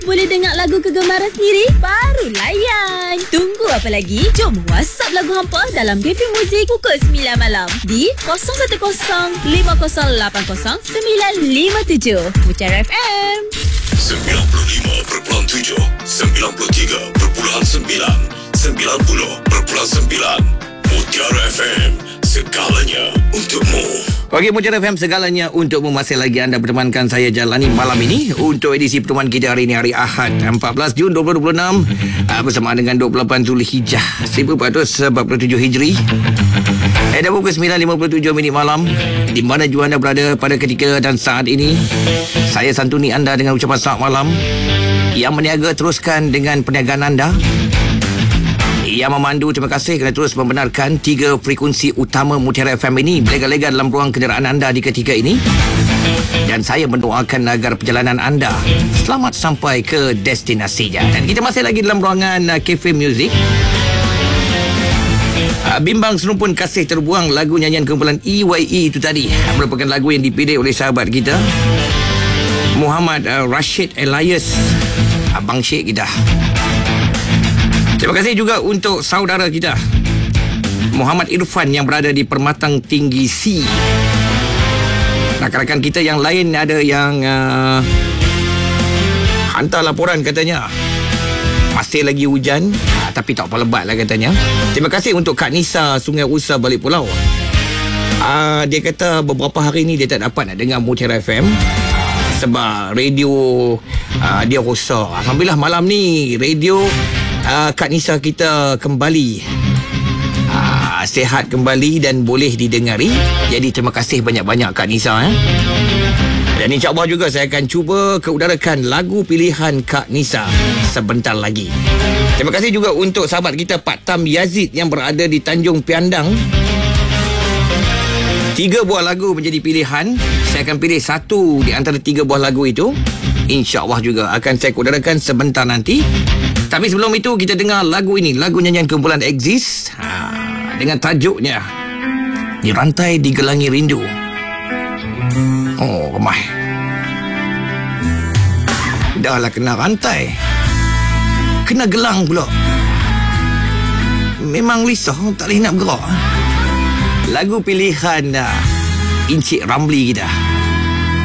Boleh dengar lagu kegemaran sendiri? Baru layan. Tunggu apa lagi? Jom WhatsApp lagu hampa dalam Cafe Muzik pukul 9 malam di 010-5080-957 Mutiara FM 95.7, 93.9, 90.9 Mutiara FM, segalanya untukmu. Okey, Mutiara FM, segalanya untukmu. Masih lagi anda bertemankan saya jalani malam ini untuk edisi pertemuan kita hari ini, hari Ahad 14 Jun 2026 bersama dengan 28 Zulhijjah 1447 Hijri. Dah pukul 9.57 malam. Di mana jua anda berada pada ketika dan saat ini, saya santuni anda dengan ucapan selamat malam. Yang meniaga, teruskan dengan perniagaan anda. Yang memandu, terima kasih kerana terus membenarkan 3 frekuensi utama Mutiara FM ini berlega-lega dalam ruang kenderaan anda di ketika ini. Dan saya mendoakan agar perjalanan anda selamat sampai ke destinasinya. Dan kita masih lagi dalam ruangan Cafe Muzik. Bimbang Serumpun Kasih Terbuang, lagu nyanyian kumpulan EYE itu tadi merupakan lagu yang dipilih oleh sahabat kita Muhammad Rashid Elias, Abang Syed kita. Terima kasih juga untuk saudara kita Muhammad Irfan yang berada di Permatang Tinggi C. Rakan-rakan kita yang lain ada yang hantar laporan katanya masih lagi hujan, tapi tak apa, lebat lah katanya. Terima kasih untuk Kak Nisa Sungai Usa Balik Pulau. Dia kata beberapa hari ni dia tak dapat nak dengar Mutiara FM sebab radio dia rosak. Alhamdulillah malam ni radio Kak Nisa kita kembali sihat kembali dan boleh didengari. Jadi terima kasih banyak-banyak Kak Nisa. Dan insyaAllah juga saya akan cuba keudarakan lagu pilihan Kak Nisa sebentar lagi. Terima kasih juga untuk sahabat kita Pak Tam Yazid yang berada di Tanjung Piandang. 3 buah lagu menjadi pilihan. Saya akan pilih satu di antara 3 buah lagu itu. InsyaAllah juga akan saya keudarakan sebentar nanti. Tapi sebelum itu kita dengar lagu ini, lagu nyanyian kumpulan Exist dengan tajuknya Dirantai Digelangi Rindu. Oh, remah. Dah lah kena rantai, kena gelang pula. Memang risau, tak boleh nak bergerak. Lagu pilihan Encik Ramli kita.